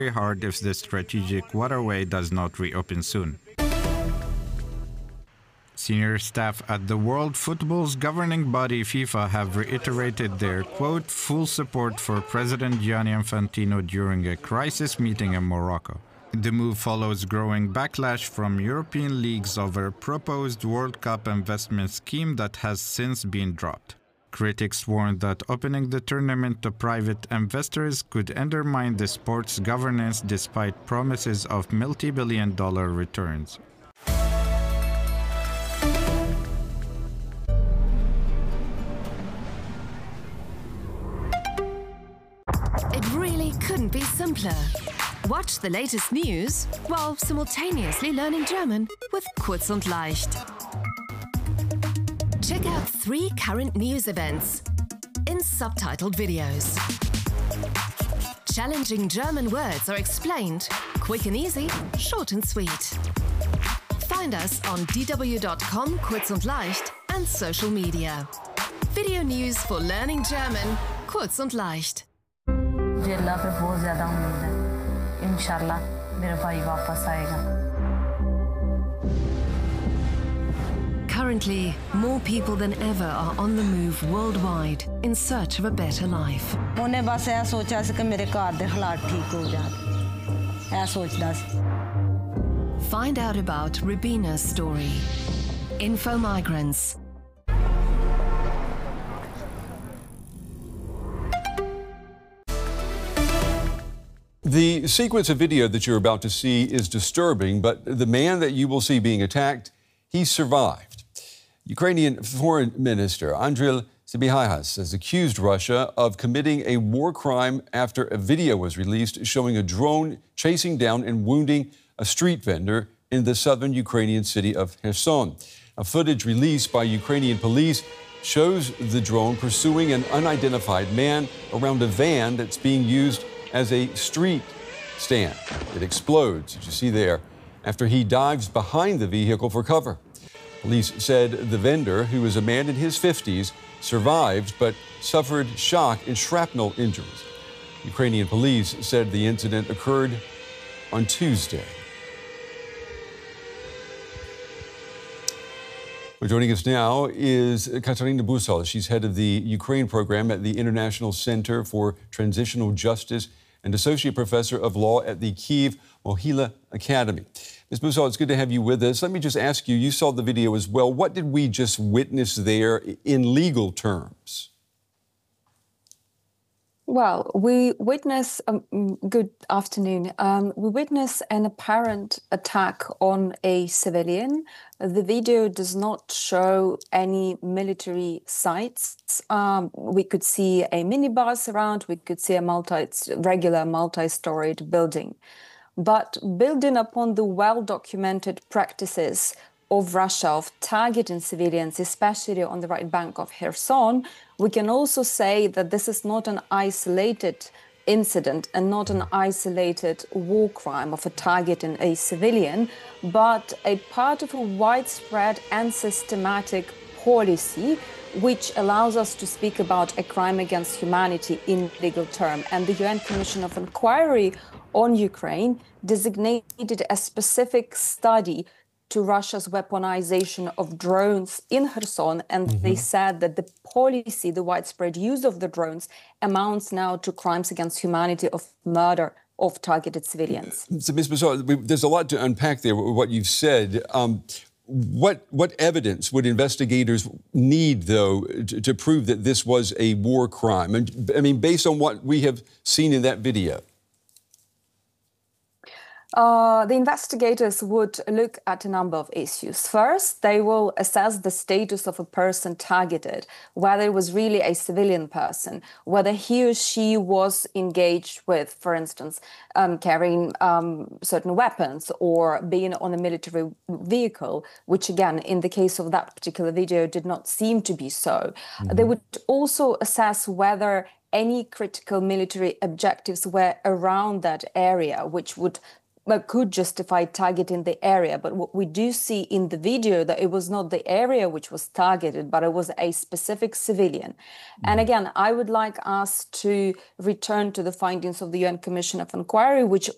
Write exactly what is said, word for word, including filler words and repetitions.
hard if the strategic waterway does not reopen soon. Senior staff at the World Football's governing body FIFA have reiterated their, quote, full support for President Gianni Infantino during a crisis meeting in Morocco. The move follows growing backlash from European leagues over a proposed World Cup investment scheme that has since been dropped. Critics warned that opening the tournament to private investors could undermine the sport's governance despite promises of multi-billion dollar returns. It really couldn't be simpler. Watch the latest news while simultaneously learning German with Kurz und Leicht. Check out three current news events in subtitled videos. Challenging German words are explained, quick and easy, short and sweet. Find us on d w dot com, Kurz und Leicht, and social media. Video news for learning German, Kurz und Leicht. मुझे अल्लाह पे बहुत ज़्यादा उम्मीद है इंशाल्लाह मेरा भाई वापस आएगा. Currently, more people than ever are on the move worldwide in search of a better life. उन्हें बस ऐसा सोचा सी कि मेरे घर दे हालात ठीक हो जाए. ऐसा सोचदा सी. Find out about Rubina's story. Info Migrants. The sequence of video that you're about to see is disturbing, but the man that you will see being attacked, he survived. Ukrainian Foreign Minister Andriy Sybiha has accused Russia of committing a war crime after a video was released showing a drone chasing down and wounding a street vendor in the southern Ukrainian city of Kherson. A footage released by Ukrainian police shows the drone pursuing an unidentified man around a van that's being used as a street stand. It explodes, as you see there, after he dives behind the vehicle for cover. Police said the vendor, who is a man in his fifties, survived but suffered shock and shrapnel injuries. Ukrainian police said the incident occurred on Tuesday. Well, joining us now is Katarina Busal. She's head of the Ukraine program at the International Center for Transitional Justice and associate professor of law at the Kyiv Mohyla Academy. Miz Busal, it's good to have you with us. Let me just ask you, you saw the video as well. What did we just witness there in legal terms? Well, we witness, um, good afternoon, um, we witness an apparent attack on a civilian. The video does not show any military sites. Um, we could see a minibus around, we could see a multi, regular multi-storied building. But building upon the well-documented practices of Russia of targeting civilians, especially on the right bank of Kherson, we can also say that this is not an isolated incident and not an isolated war crime of a targeting a civilian, but a part of a widespread and systematic policy which allows us to speak about a crime against humanity in legal term. And the U N Commission of Inquiry on Ukraine designated a specific study to Russia's weaponization of drones in Kherson, and mm-hmm. they said that the policy, the widespread use of the drones, amounts now to crimes against humanity of murder of targeted civilians. So, Miz Busal, there's a lot to unpack there, what you've said. Um, what what evidence would investigators need, though, to, to prove that this was a war crime? And, I mean, based on what we have seen in that video. Uh, the investigators would look at a number of issues. First, they will assess the status of a person targeted, whether it was really a civilian person, whether he or she was engaged with, for instance, um, carrying um, certain weapons or being on a military vehicle, which again, in the case of that particular video, did not seem to be so. Mm-hmm. They would also assess whether any critical military objectives were around that area, which would could justify targeting the area. But what we do see in the video that it was not the area which was targeted, but it was a specific civilian. Mm-hmm. And again, I would like us to return to the findings of the U N Commission of Inquiry, which